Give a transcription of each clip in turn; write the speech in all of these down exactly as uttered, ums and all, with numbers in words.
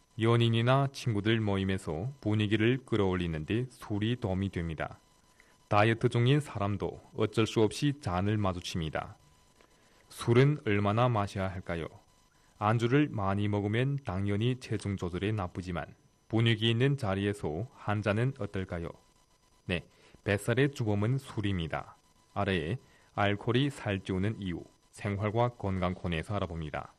연인이나 친구들 모임에서 분위기를 끌어올리는 데 술이 도움이 됩니다. 다이어트 중인 사람도 어쩔 수 없이 잔을 마주칩니다. 술은 얼마나 마셔야 할까요? 안주를 많이 먹으면 당연히 체중 조절에 나쁘지만 분위기 있는 자리에서 한 잔은 어떨까요? 네, 뱃살의 주범은 술입니다. 아래에 알코올이 살찌우는 이유, 생활과 건강 코너에서 알아봅니다.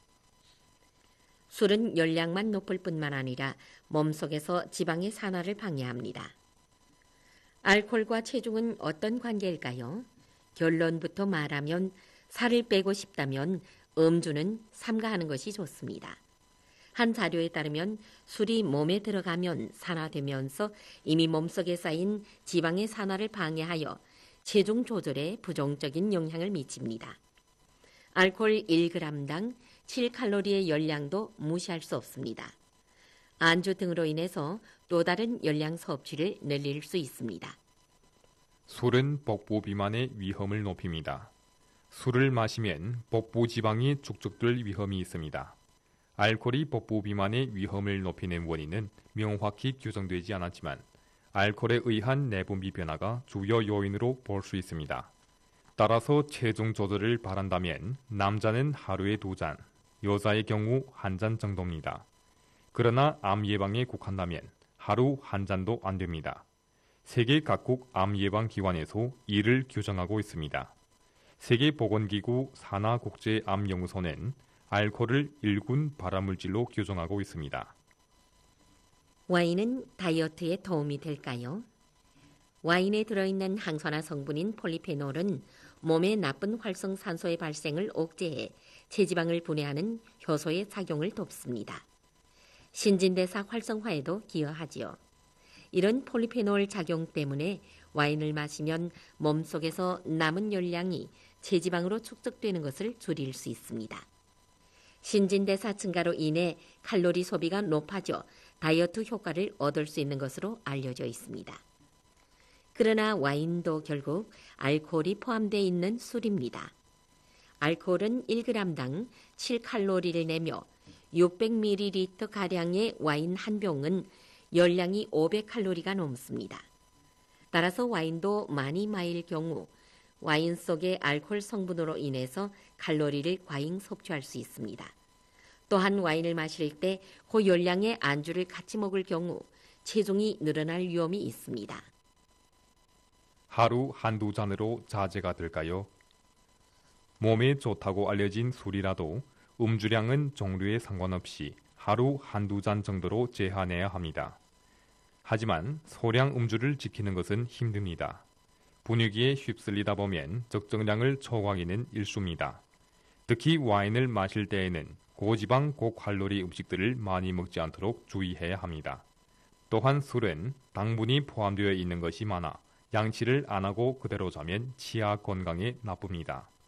술은 열량만 높을 뿐만 아니라 몸속에서 지방의 산화를 방해합니다. 알코올과 체중은 어떤 관계일까요? 결론부터 말하면 살을 빼고 싶다면 음주는 삼가하는 것이 좋습니다. 한 자료에 따르면 술이 몸에 들어가면 산화되면서 이미 몸속에 쌓인 지방의 산화를 방해하여 체중 조절에 부정적인 영향을 미칩니다. 알코올 일 그램당 칠 칼로리의 열량도 무시할 수 없습니다. 안주 등으로 인해서 또 다른 열량 섭취를 늘릴 수 있습니다. 술은 복부 비만의 위험을 높입니다. 술을 마시면 복부 지방이 축적될 위험이 있습니다. 알코올이 복부 비만의 위험을 높이는 원인은 명확히 규정되지 않았지만 알코올에 의한 내분비 변화가 주요 요인으로 볼 수 있습니다. 따라서 체중 조절을 바란다면 남자는 하루에 두 잔, 여자의 경우 한 잔 정도입니다. 그러나 암 예방에 국한하면 하루 한 잔도 안 됩니다. 세계 각국 암 예방 기관에서 이를 규정하고 있습니다. 세계보건기구 산하국제암연구소는 알코올을 일군 발암물질로 규정하고 있습니다. 와인은 다이어트에 도움이 될까요? 와인에 들어있는 항산화 성분인 폴리페놀은 몸에 나쁜 활성산소의 발생을 억제해 체지방을 분해하는 효소의 작용을 돕습니다. 신진대사 활성화에도 기여하지요. 이런 폴리페놀 작용 때문에 와인을 마시면 몸속에서 남은 열량이 체지방으로 축적되는 것을 줄일 수 있습니다. 신진대사 증가로 인해 칼로리 소비가 높아져 다이어트 효과를 얻을 수 있는 것으로 알려져 있습니다. 그러나 와인도 결국 알코올이 포함되어 있는 술입니다. 알코올은 일 그램당 칠 칼로리를 내며 육백 밀리리터가량의 와인 한 병은 열량이 오백 칼로리가 넘습니다. 따라서 와인도 많이 마일 경우 와인 속의 알코올 성분으로 인해서 칼로리를 과잉 섭취할 수 있습니다. 또한 와인을 마실 때 고열량의 안주를 같이 먹을 경우 체중이 늘어날 위험이 있습니다. 하루 한두 잔으로 자제가 될까요? 몸에 좋다고 알려진 술이라도 음주량은 종류에 상관없이 하루 한두 잔 정도로 제한해야 합니다. 하지만 소량 음주를 지키는 것은 힘듭니다. 분위기에 휩쓸리다 보면 적정량을 초과하기는 일쑤입니다. 특히 와인을 마실 때에는 고지방, 고칼로리 음식들을 많이 먹지 않도록 주의해야 합니다. 또한 술은 당분이 포함되어 있는 것이 많아 양치를 안 하고 그대로 자면 치아 건강에 나쁩니다.